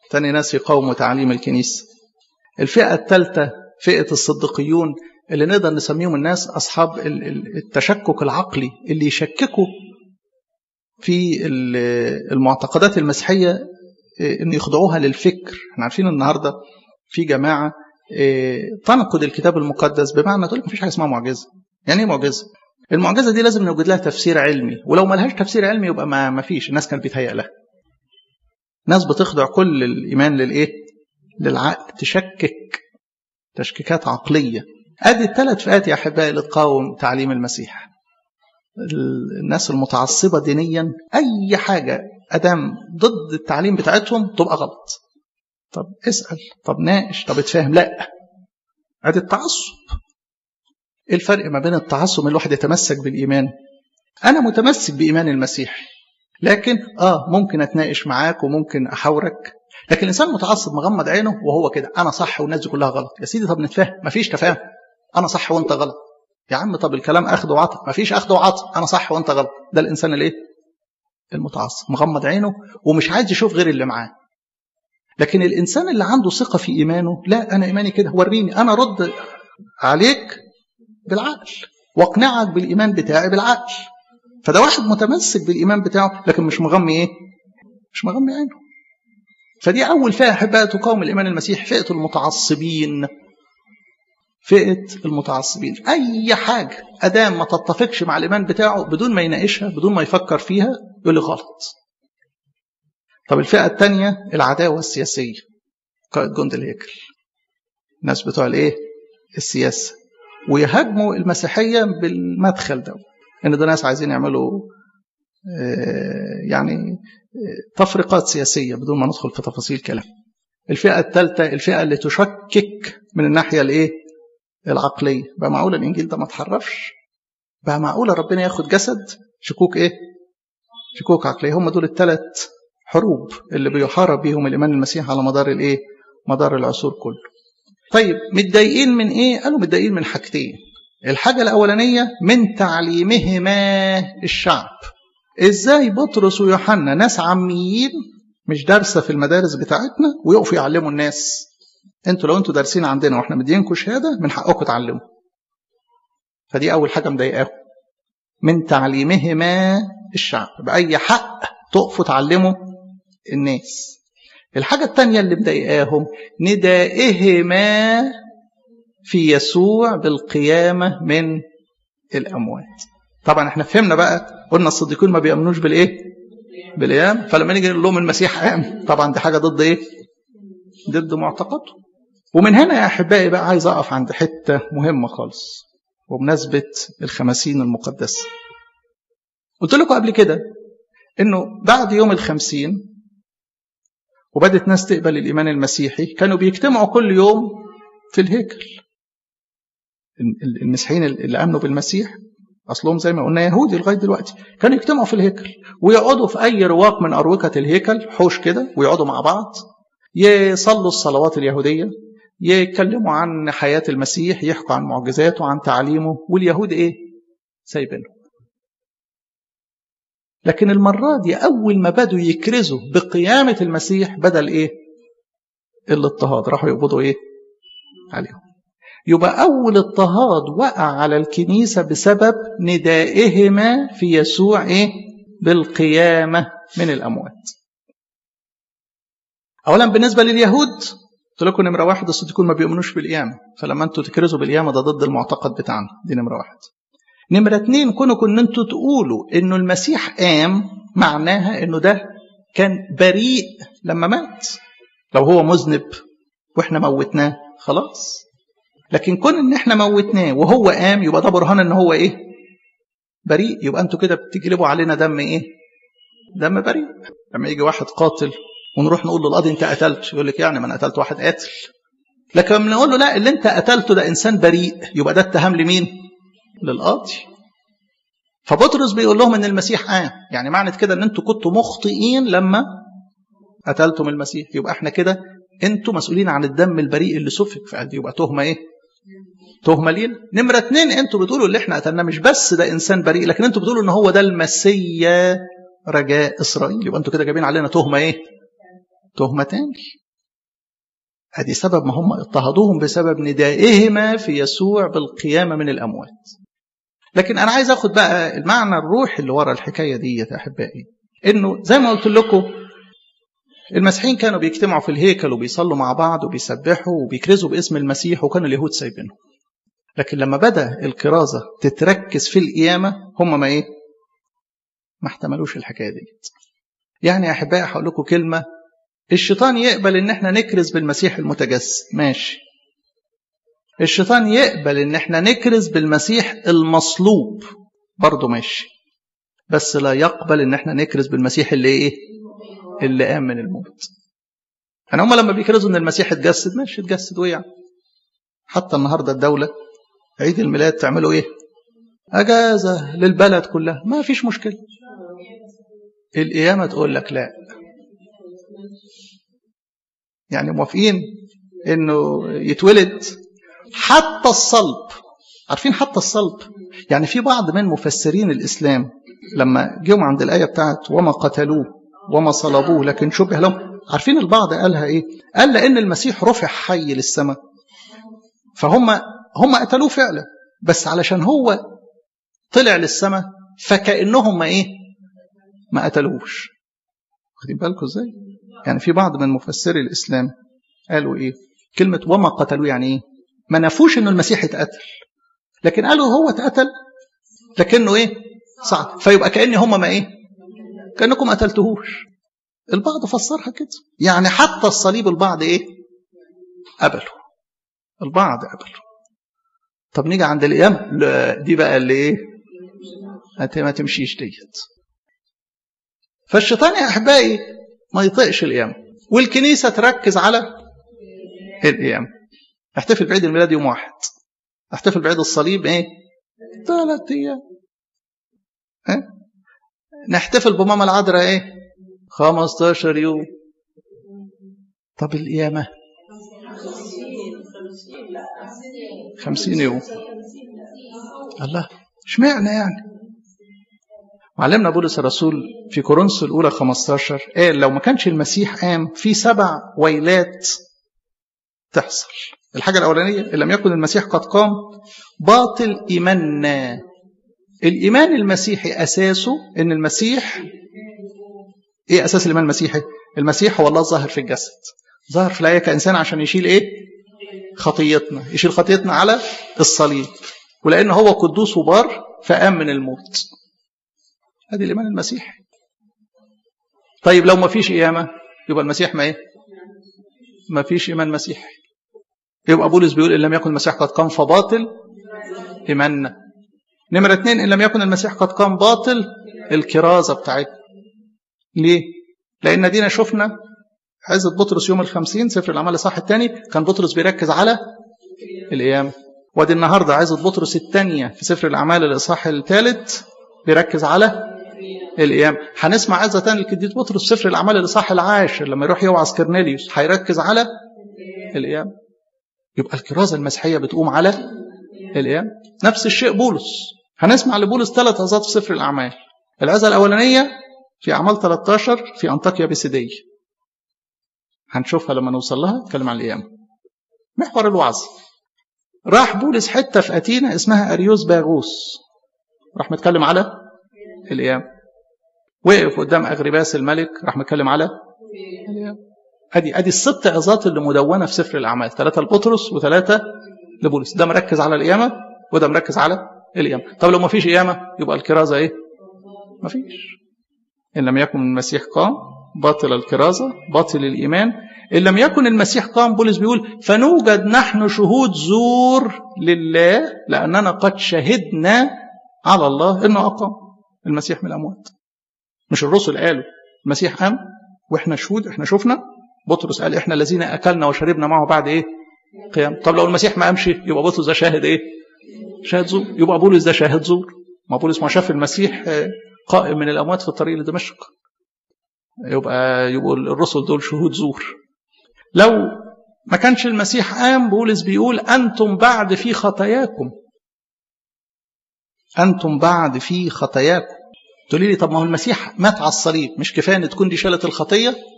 تاني ناس يقاوموا تعليم الكنيسة. الفئة الثالثة فئة الصديقيون اللي نقدر نسميهم الناس أصحاب التشكك العقلي، اللي يشككوا في المعتقدات المسيحية إن يخضعوها للفكر. احنا عارفين النهاردة في جماعة تنقد الكتاب المقدس بمعنى تقول لك مفيش حاجة اسمها معجزة. يعني ايه معجزة؟ المعجزة دي لازم نوجد لها تفسير علمي، ولو ما لهاش تفسير علمي يبقى ما فيش. الناس كانت بيتهيأ لها. ناس بتخضع كل الإيمان للإيه؟ للعقل، تشكك تشكيكات عقلية. ادي الثلاث فئات يا أحبائي اللي تقاوم تعليم المسيح. الناس المتعصبة دينيا أي حاجة أدام ضد التعليم بتاعتهم تبقى غلط. طب اسأل، طب ناقش، طب اتفاهم. لا، ادي التعصب. ايه الفرق ما بين التعصب من الواحد يتمسك بالإيمان؟ أنا متمسك بإيمان المسيح، لكن ممكن أتناقش معاك وممكن أحاورك. لكن الإنسان متعصب مغمض عينه وهو كده أنا صح والناس دي كلها غلط. يا سيدي طب نتفاهم، مفيش تفاهم. أنا صح وأنت غلط. يا عم طب الكلام أخذ وعطى، مفيش أخذ وعطى. أنا صح وأنت غلط. ده الإنسان الإيه؟ المتعصب، مغمض عينه ومش عايز يشوف غير اللي معاه. لكن الإنسان اللي عنده ثقة في إيمانه، لا أنا إيماني كده، وريني، أنا رد عليك بالعقل واقنعك بالإيمان بتاعي بالعقل. فده واحد متمسك بالإيمان بتاعه لكن مش مغمي إيه؟ مش مغمي عينه. فدي أول فئة أحبائي تقاوم الإيمان المسيح، فئة المتعصبين. فئة المتعصبين أي حاجة أدام ما تتفقش مع الإيمان بتاعه بدون ما يناقشها بدون ما يفكر فيها يقول لي غلط. طب الفئة الثانية العداوة السياسية، قائد جند الهيكل، الناس بتوع الإيه؟ السياسة، ويهاجموا المسيحية بالمدخل ده، إن ده ناس عايزين يعملوا يعني تفرقات سياسية بدون ما ندخل في تفاصيل كلام. الفئة الثالثة الفئة اللي تشكك من الناحية الإيه؟ العقلية. بقى معقول الإنجيل ده ما تحرفش؟ بقى معقول ربنا ياخد جسد؟ شكوك إيه؟ شكوك عقلية. هم دول الثلاث حروب اللي بيحارب بيهم الإيمان المسيح على مدار الإيه؟ مدار العصور كله. طيب متضايقين من إيه؟ قالوا متضايقين من حاجتين. الحاجة الأولانية من تعليمهما الشعب. إزاي بطرس ويوحنا ناس عاميين مش دارسة في المدارس بتاعتنا ويقفوا يعلموا الناس؟ انتوا لو انتوا دارسين عندنا واحنا مدينكم شهادة من حقكم تعلموا. فدي أول حاجة مضايقاهم، من تعليمهما الشعب. بأي حق تقفوا تعلموا الناس. الحاجة الثانية اللي مضايقاهم ندائهما في يسوع بالقيامة من الأموات. طبعا احنا فهمنا بقى، قلنا الصديقين ما بيأمنوش بالإيه؟ بالقيام. فلما نيجي نقول لهم المسيح قام، طبعا دي حاجة ضد إيه؟ ضد معتقده. ومن هنا يا أحبائي بقى عايز أقف عند حتة مهمة خالص وبمناسبة الخمسين المقدسة. قلت لكم قبل كده إنه بعد يوم الخمسين وبدت ناس تقبل الإيمان المسيحي كانوا بيجتمعوا كل يوم في الهيكل. المسيحيين اللي آمنوا بالمسيح أصلهم زي ما قلنا يهودي لغاية دلوقتي، كانوا يجتمعوا في الهيكل ويقعدوا في أي رواق من أروقة الهيكل، حوش كده، ويقعدوا مع بعض يصلوا الصلوات اليهودية، يتكلموا عن حياة المسيح، يحكوا عن معجزاته وعن تعليمه، واليهود إيه؟ سايبينه. لكن المرة دي أول ما بدوا يكرزوا بقيامة المسيح بدل إيه؟ الاضطهاد، راحوا يقبضوا إيه؟ عليهم. يبقى أول اضطهاد وقع على الكنيسة بسبب ندائهما في يسوع إيه؟ بالقيامة من الأموات. أولا بالنسبة لليهود قلت لكم نمرة واحد الصديقون ما بيؤمنوش بالقيامة، فلما أنتوا تكرزوا بالقيامة ده ضد المعتقد بتاعنا، دي نمرة واحد. نمرة اتنين كن أنتوا تقولوا إنه المسيح قام، معناها إنه ده كان بريء لما مات. لو هو مذنب وإحنا موتناه خلاص، لكن كون إن إحنا موتناه وهو قام يبقى ده برهان إن هو إيه؟ بريء. يبقى أنتوا كده بتجلبوا علينا دم إيه؟ دم بريء. لما يجي واحد قاتل ونروح نقول له القاضي أنت قتلت، يقول لك يعني ما أنا قتلت واحد قاتل. لكن لما نقول له لا اللي أنت قتلته ده إنسان بريء، يبقى ده اتهام لمين؟ للقاضي. فبطرس بيقول لهم إن المسيح قام، يعني معنى كده إن أنتوا كنتوا مخطئين لما قتلتم المسيح، يبقى إحنا كده أنتوا مسؤولين عن الدم البريء اللي سفك، فقد يبقى تهمة إيه؟ تهمة لينا. نمرة اتنين أنتوا بتقولوا اللي إحنا قتلناه مش بس ده إنسان بريء، لكن أنتوا بتقولوا إن هو ده المسيا رجاء إسرائيل، يبقى أنتوا كده جايبين علينا تهمة إيه؟ تهمتان. هذه سبب ما هم اضطهدوهم بسبب ندائهما في يسوع بالقيامة من الأموات. لكن أنا عايز أخد بقى المعنى الروحي اللي ورا الحكاية دي يا أحبائي، إنه زي ما قلت لكم المسيحيين كانوا بيجتمعوا في الهيكل وبيصلوا مع بعض وبيسبحوا وبيكرزوا باسم المسيح، وكانوا اليهود سايبينهم. لكن لما بدأ الكرازة تتركز في القيامة هم ما احتملوش الحكاية دي. يعني يا أحبائي هقول لكم كلمة، الشيطان يقبل إن احنا نكرز بالمسيح المتجسد، ماشي. الشيطان يقبل إن احنا نكرز بالمسيح المصلوب، برضه ماشي. بس لا يقبل إن احنا نكرز بالمسيح اللي قام من الموت. يعني هم لما بيكرزوا إن المسيح اتجسد، ماشي اتجسد ويعني. حتى النهاردة الدولة عيد الميلاد تعملوا أجازة للبلد كلها، ما فيش مشكلة. القيامة تقول لك لا. يعني موافقين إنه يتولد حتى الصلب. عارفين حتى الصلب؟ يعني في بعض من مفسرين الإسلام لما جيهم عند الآية بتاعت وما قتلوه وما صلبوه لكن شبه لهم، عارفين البعض قالها قال لأن المسيح رفع حي للسماء، فهم قتلوه فعلا، بس علشان هو طلع للسماء فكأنهم ما قتلوش. واخدين بالكم ازاي؟ يعني في بعض من مفسري الإسلام قالوا كلمة وما قتلوه يعني ما نفوش انه المسيح اتقتل، لكن قالوا هو اتقتل لكنه صعد، فيبقى كأن هم كأنكم قتلتهوش. البعض فسرها كده، يعني حتى الصليب البعض قبلوا، البعض قبلوا. طب نيجي عند القيامة، دي بقى اللي ما تمشيش ديت. فالشيطان يا أحبائي ما يطيقش القيامة، والكنيسة تركز على القيامة. احتفل بعيد الميلاد يوم 1، احتفل بعيد الصليب 3 أيام، نحتفل بماما العذراء 15 يوم. طب القيامة 50 يوم. الله، اشمعنى يعني؟ معلمنا بولس الرسول في كورنثوس الأولى 15 قال لو ما كانش المسيح قام في 7 ويلات تحصل. الحاجة الأولانية، إن لم يكن المسيح قد قام باطل إيماننا. الإيمان المسيحي أساسه إن المسيح أساس الإيمان المسيحي؟ المسيح هو الله الظاهر في الجسد، ظاهر في الآية كإنسان عشان يشيل خطيتنا، يشيل خطيتنا على الصليب، ولأنه هو قدوس وبار فقام من الموت. هذه الإيمان المسيحي. طيب لو ما فيش قيامة يبقى المسيح ما فيش إيمان مسيحي. يبقى بولس بيقول إن لم يكن المسيح قد قام فباطل إيماننا. نمرة 2، إن لم يكن المسيح قد قام باطل الكرازة بتاعتنا. ليه؟ لأن دينا شفنا عزة بطرس يوم 50 سفر الأعمال الإصحاح الثاني كان بطرس بيركز على القيامة، ودي النهاردة عزة بطرس الثانية في سفر الأعمال الإصحاح الثالث بيركز على القيامة. هنسمع عزة ثاني للقديس بطرس سفر الأعمال الإصحاح 10 لما يروح يوعظ كرنيليوس هيركز على القيامة. يبقى الكرازة المسيحية بتقوم على القيامة. نفس الشيء بولس، هنسمع لبولس 3 عظات في سفر الأعمال. العظة الأولانية في أعمال 13 في أنطاكيا بيسيدية، هنشوفها لما نوصل لها، نتكلم عن القيامة. محور الوعظ راح بولس حتة في أتينا اسمها أريوس باغوس، راح متكلم على القيامة. وقف قدام أغرباس الملك راح متكلم على القيامة. أدي ال6 عظات اللي مدونة في سفر الأعمال، 3 لبطرس و3 لبولس. ده مركز على القيامة وده مركز على القيامة. طب لو ما فيش قيامة يبقى الكرازة ما فيش. إن لم يكن المسيح قام باطل الكرازة باطل الإيمان. إن لم يكن المسيح قام بولس بيقول فنوجد نحن شهود زور لله لأننا قد شهدنا على الله إنه أقام المسيح من الأموات. مش الرسل قالوا المسيح قام وإحنا شهود، إحنا شفنا. بطرس قال إحنا الذين أكلنا وشربنا معه بعد قيام. طب لو المسيح ما قامش يبقى بطرس ده شاهد شاهد زور. يبقى بولس ده شاهد زور. ما بولس ما شاف المسيح قائم من الأموات في الطريق لدمشق، يبقوا الرسل دول شهود زور. لو ما كانش المسيح قام بولس بيقول أنتم بعد في خطاياكم، أنتم بعد في خطاياكم. تقولي لي طب ما هو المسيح مات على الصليب، مش كفاية أن تكون دي شالت الخطية؟